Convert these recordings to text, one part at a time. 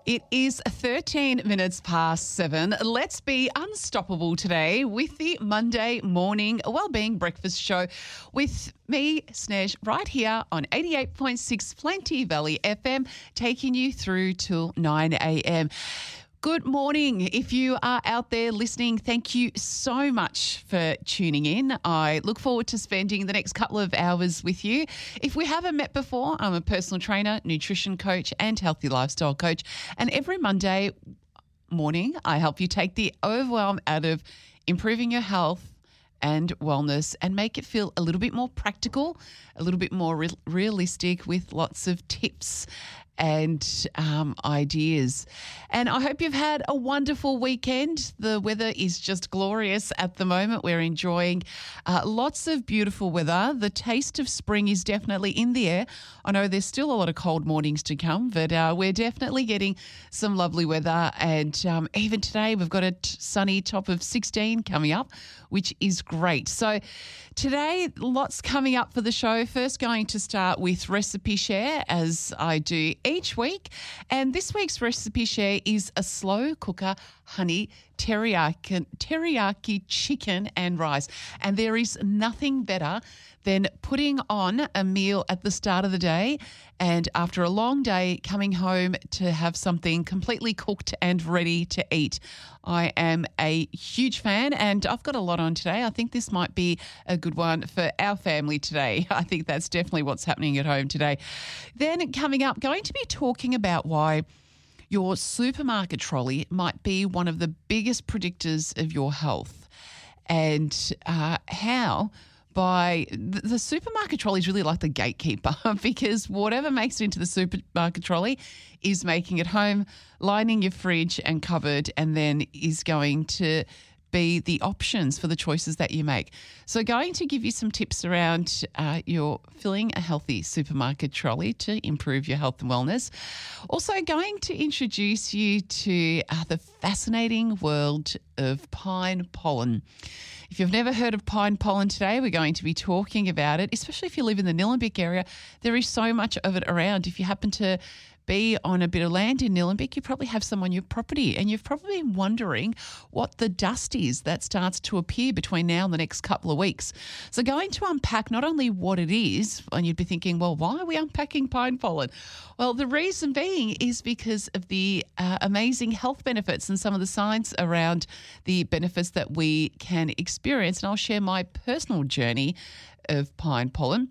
It is 13 minutes past 7. Let's be unstoppable today with the Monday morning Wellbeing Breakfast Show with me, Snej, right here on 88.6 Plenty Valley FM, taking you through till 9 a.m. Good morning. If you are out there listening, thank you so much for tuning in. I look forward to spending the next couple of hours with you. If we haven't met before, I'm a personal trainer, nutrition coach and healthy lifestyle coach. And every Monday morning, I help you take the overwhelm out of improving your health and wellness and make it feel a little bit more practical, a little bit more realistic with lots of tips and ideas. And I hope you've had a wonderful weekend. The weather is just glorious at the moment. We're enjoying lots of beautiful weather. The taste of spring is definitely in the air. I know there's still a lot of cold mornings to come, but we're definitely getting some lovely weather. And even today we've got a sunny top of 16 coming up, which is great. So today, lots coming up for the show. First, going to start with Recipe Share, as I do each week. And this week's Recipe Share is a slow cooker honey teriyaki chicken and rice. And there is nothing better than putting on a meal at the start of the day and after a long day coming home to have something completely cooked and ready to eat. I am a huge fan and I've got a lot on today. I think this might be a good one for our family today. I think that's definitely what's happening at home today. Then coming up, going to be talking about why your supermarket trolley might be one of the biggest predictors of your health and how by the supermarket trolley is really like the gatekeeper because whatever makes it into the supermarket trolley is making it home, lining your fridge and cupboard, and then is going to be the options for the choices that you make. So going to give you some tips around your filling a healthy supermarket trolley to improve your health and wellness. Also going to introduce you to the fascinating world of pine pollen. If you've never heard of pine pollen today, we're going to be talking about it, especially if you live in the Nillumbik area. There is so much of it around. If you happen to be on a bit of land in Nillumbik, you probably have some on your property and you've probably been wondering what the dust is that starts to appear between now and the next couple of weeks. So going to unpack not only what it is, and you'd be thinking, well, why are we unpacking pine pollen? Well, the reason being is because of the amazing health benefits and some of the science around the benefits that we can experience. And I'll share my personal journey of pine pollen.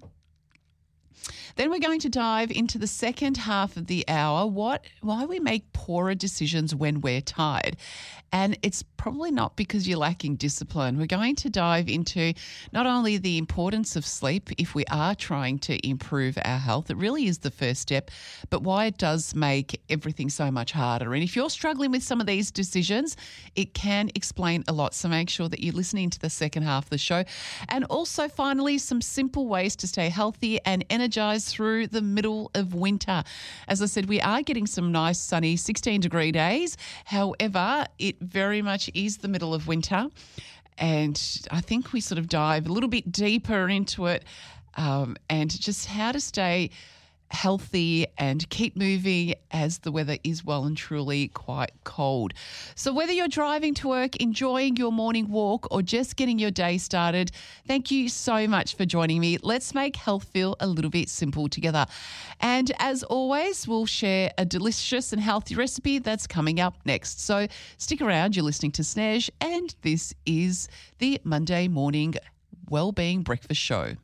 Then we're going to dive into the second half of the hour, why we make poorer decisions when we're tired. And it's probably not because you're lacking discipline. We're going to dive into not only the importance of sleep if we are trying to improve our health, it really is the first step, but why it does make everything so much harder. And if you're struggling with some of these decisions, it can explain a lot. So make sure that you're listening to the second half of the show. And also finally, some simple ways to stay healthy and energized through the middle of winter. As I said, we are getting some nice sunny 16-degree days. However, it very much is the middle of winter. And I think we sort of dive a little bit deeper into it and just how to stay healthy and keep moving as the weather is well and truly quite cold. So whether you're driving to work, enjoying your morning walk or just getting your day started, thank you so much for joining me. Let's make health feel a little bit simple together. And as always, we'll share a delicious and healthy recipe that's coming up next. So stick around. You're listening to Snej and this is the Monday Morning Wellbeing Breakfast Show.